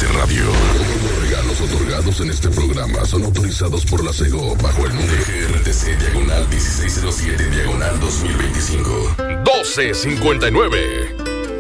MBS Radio. Todos los regalos otorgados en este programa son autorizados por la SEGO bajo el número GRTC diagonal 1607 diagonal 2025. 1259.